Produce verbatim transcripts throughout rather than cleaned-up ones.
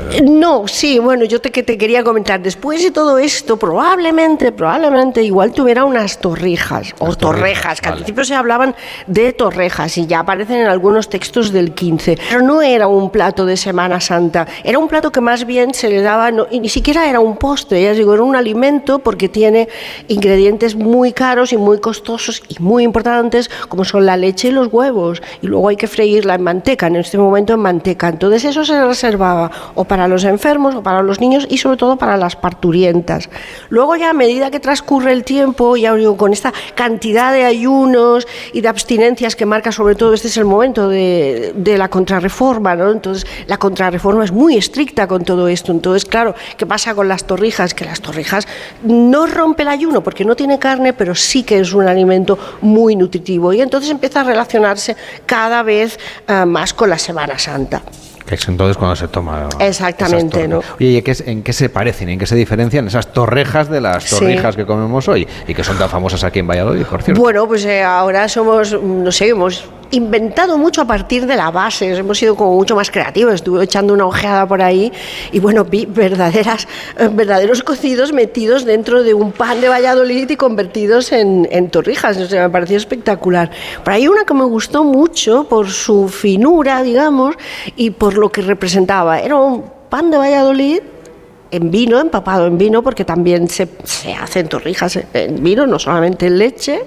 No, sí, bueno, yo te, que te quería comentar, después de todo esto, probablemente, probablemente igual tuviera unas torrijas, o Las torrejas, torrijas, que al vale. principio se hablaban de torrejas y ya aparecen en algunos textos del quince, pero no era un plato de Semana Santa, era un plato que más bien se le daba, no, y ni siquiera era un postre, ya os digo, era un alimento porque tiene ingredientes muy caros y muy costosos y muy importantes, como son la leche y los huevos, y luego hay que freírla en manteca, en este momento en manteca, entonces eso se reservaba o para los enfermos o para los niños y sobre todo para las parturientas. Luego ya a medida que transcurre el tiempo, ya os digo, con esta cantidad de ayunos y de abstinencias que marca sobre todo, este es el momento de, de la contrarreforma, ¿no? Entonces la contrarreforma es muy estricta con todo esto, entonces claro, ¿qué pasa con las torrijas? Que las torrijas no rompe el ayuno porque no tiene carne, pero sí que es un alimento muy nutritivo y entonces empieza a relacionarse cada vez uh, más con la Semana Santa. Que es entonces cuando se toma. Exactamente, ¿no? Oye, ¿y qué es, en qué se parecen, en qué se diferencian esas torrejas de las torrijas sí. que comemos hoy y que son tan famosas aquí en Valladolid, por cierto? Bueno, pues eh, ahora somos, no sé, hemos inventado mucho a partir de la base, hemos sido como mucho más creativos, estuve echando una ojeada por ahí y bueno, vi verdaderas, eh, verdaderos cocidos metidos dentro de un pan de Valladolid y convertidos en, en torrijas, o sea, me pareció espectacular. Por ahí una que me gustó mucho por su finura, digamos, y por lo que representaba, era un pan de Valladolid en vino, empapado en vino, porque también se, se hacen torrijas en vino, no solamente en leche,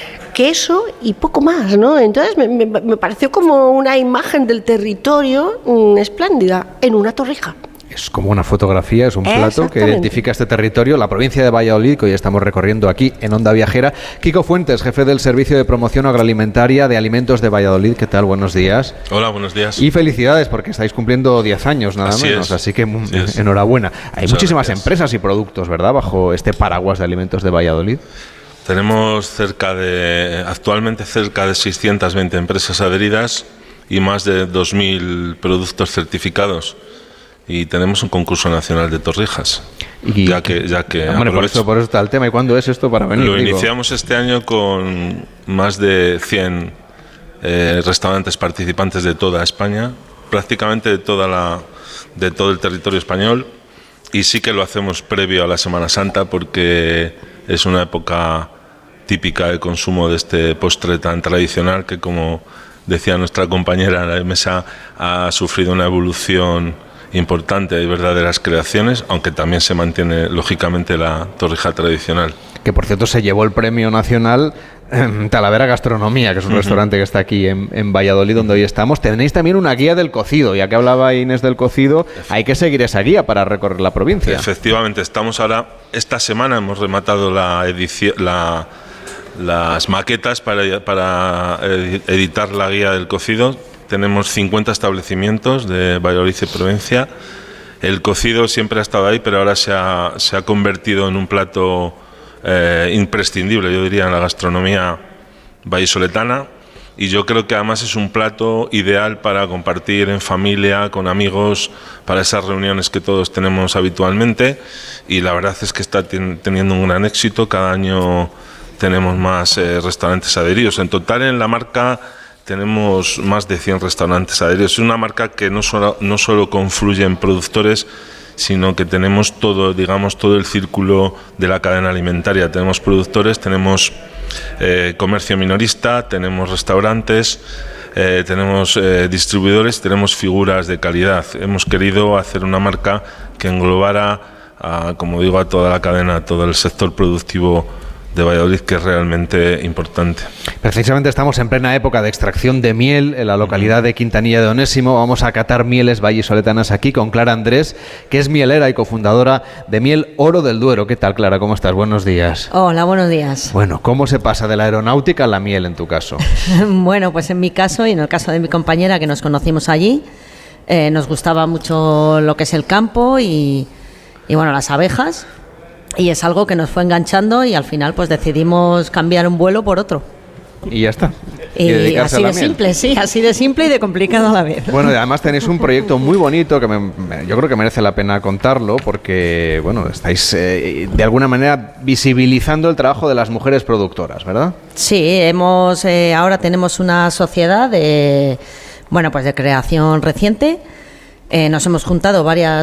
queso y poco más, ¿no? Entonces me, me, me pareció como una imagen del territorio mmm, espléndida en una torrija. Es como una fotografía, es un plato que identifica este territorio, la provincia de Valladolid, que hoy estamos recorriendo aquí en Onda Viajera. Kiko Fuentes, jefe del Servicio de Promoción Agroalimentaria de Alimentos de Valladolid. ¿Qué tal? Buenos días. Hola, buenos días. Y felicidades, porque estáis cumpliendo diez años nada así menos, es. así que así es. enhorabuena. Hay Muchas muchísimas gracias. empresas y productos, ¿verdad?, bajo este paraguas de Alimentos de Valladolid. Tenemos cerca de, actualmente cerca de seiscientas veinte empresas adheridas y más de dos mil productos certificados. Y tenemos un concurso nacional de torrijas. Y ya que, ya que hombre, por eso, por eso está el tema. ¿Y cuándo es esto para venir? Lo digo? iniciamos este año con más de cien eh, restaurantes participantes de toda España, prácticamente de toda la, de todo el territorio español. Y sí que lo hacemos previo a la Semana Santa porque es una época típica de consumo de este postre tan tradicional que, como decía nuestra compañera en la mesa, ha sufrido una evolución importante. Hay verdaderas creaciones, aunque también se mantiene lógicamente la torrija tradicional. Que por cierto se llevó el premio nacional eh, Talavera Gastronomía, que es un uh-huh. restaurante que está aquí en, en Valladolid, donde hoy estamos. Tenéis también una guía del cocido, ya que hablaba Inés del cocido, hay que seguir esa guía para recorrer la provincia. Efectivamente, estamos ahora, esta semana hemos rematado la edición, la, las maquetas para, para editar la guía del cocido. Tenemos cincuenta establecimientos de Valladolid y provincia. El cocido siempre ha estado ahí, pero ahora se ha, se ha convertido en un plato eh, imprescindible, yo diría, en la gastronomía vallisoletana. Y yo creo que además es un plato ideal para compartir en familia, con amigos, para esas reuniones que todos tenemos habitualmente. Y la verdad es que está ten, teniendo un gran éxito. Cada año tenemos más eh, restaurantes adheridos. En total, en la marca tenemos más de cien restaurantes adheridos. Es una marca que no solo, no solo confluye en productores, sino que tenemos todo, digamos, todo el círculo de la cadena alimentaria. Tenemos productores, tenemos eh, comercio minorista, tenemos restaurantes, eh, tenemos eh, distribuidores, tenemos figuras de calidad. Hemos querido hacer una marca que englobara, a, como digo, a toda la cadena, a todo el sector productivo de Valladolid, que es realmente importante. Precisamente estamos en plena época de extracción de miel en la localidad de Quintanilla de Onésimo. Vamos a catar mieles vallisoletanas aquí con Clara Andrés, que es mielera y cofundadora de Miel Oro del Duero. ¿Qué tal, Clara? ¿Cómo estás? Buenos días. Hola, buenos días. Bueno, ¿cómo se pasa de la aeronáutica a la miel en tu caso? Bueno, pues en mi caso y en el caso de mi compañera, que nos conocimos allí, eh, nos gustaba mucho lo que es el campo y, y bueno, las abejas. Y es algo que nos fue enganchando y al final pues decidimos cambiar un vuelo por otro. Y ya está. Y, y así de simple, sí, así de simple y de complicado a la vez. Bueno, y además tenéis un proyecto muy bonito que me, yo creo que merece la pena contarlo porque, bueno, estáis eh, de alguna manera visibilizando el trabajo de las mujeres productoras, ¿verdad? Sí, hemos eh, ahora tenemos una sociedad de, bueno, pues de creación reciente. Eh, nos hemos juntado varias